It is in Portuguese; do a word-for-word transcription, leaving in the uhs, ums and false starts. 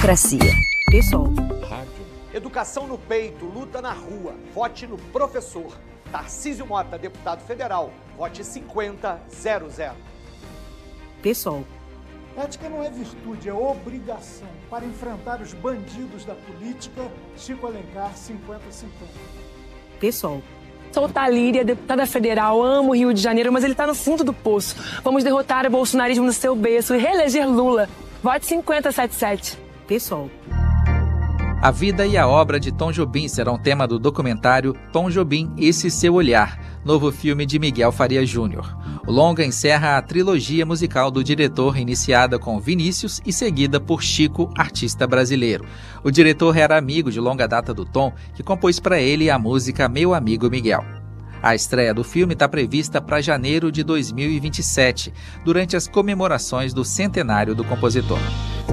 Democracia. Pessoal. Educação no peito, luta na rua. Vote no professor. Tarcísio Mota, deputado federal. Vote cinquenta zero zero. Pessoal. Ética não é virtude, é obrigação. Para enfrentar os bandidos da política, Chico Alencar, cinquenta cinquenta. Pessoal. Sou Talíria, deputada federal, amo o Rio de Janeiro, mas ele tá no fundo do poço. Vamos derrotar o bolsonarismo no seu berço e reeleger Lula. Vote cinquenta setenta e sete. Pessoal. A vida e a obra de Tom Jobim serão tema do documentário Tom Jobim, Esse Seu Olhar, novo filme de Miguel Faria Júnior. O longa encerra a trilogia musical do diretor, iniciada com Vinícius e seguida por Chico, artista brasileiro. O diretor era amigo de longa data do Tom, que compôs para ele a música Meu Amigo Miguel. A estreia do filme está prevista para janeiro de dois mil e vinte e sete, durante as comemorações do centenário do compositor.